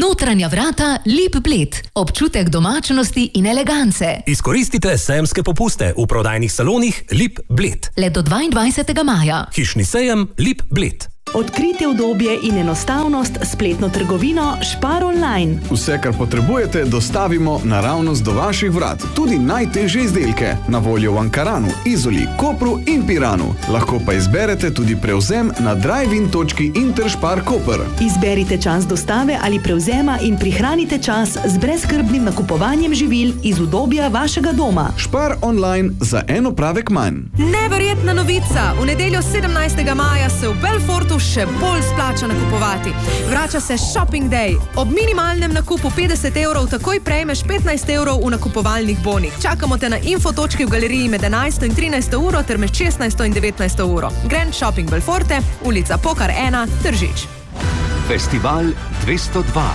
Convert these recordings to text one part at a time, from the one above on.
Notranja vrata Lip Bled. Občutek domačnosti in elegance. Izkoristite sejemske popuste v prodajnih salonih Lip Bled. Le do 22. maja. Hišni sejem Lip Bled. Odkrijte udobje in enostavnost spletno trgovino Spar Online. Vse, kar potrebujete, dostavimo naravnost do vaših vrat. Tudi najtežje izdelke. Na voljo v Ankaranu, Izoli, Kopru in Piranu. Lahko pa izberete tudi prevzem na drive-in točki Interspar Koper. Izberite čas dostave ali prevzema in prihranite čas z brezskrbnim nakupovanjem živil iz udobja vašega doma. Spar Online za en opravek manj. Neverjetna novica! V nedeljo 17. maja se v Belfortu še bolj splača nakupovati. Vrača se Shopping Day. Ob minimalnem nakupu 50 evrov takoj prejmeš 15 evrov v nakupovalnih bonih. Čakamo te na infotočki v galeriji med 11 in 13 uro ter med 16 in 19 uro. Grand Shopping Belforte, ulica Pokar 1, Tržič. Festival 202.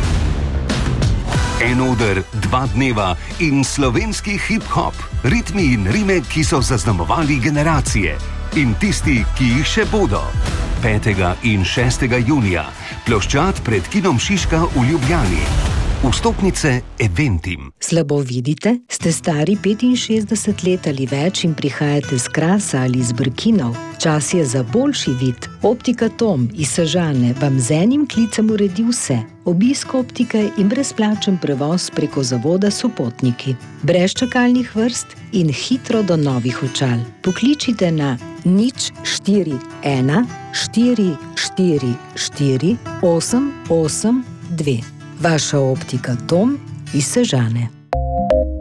En oder, 2 dneva in slovenski hip-hop. Ritmi in rime, ki so zaznamovali generacije. In tisti, ki jih še bodo. 5. in 6. junija. Ploščad pred kinom Šiška v Ljubljani. Vstopnice Eventim. Slabo vidite? Ste stari 65 let ali več in prihajate z Krasa ali z Brkinov? Čas je za boljši vid. Optika Tom iz Sežane vam z enim klicem uredi vse. Obisk optike in brezplačen prevoz preko zavoda Sopotniki. Brez čakalnih vrst in hitro do novih očal. Pokličite na 041 444 882. Vaša optika Tom iz Sežane.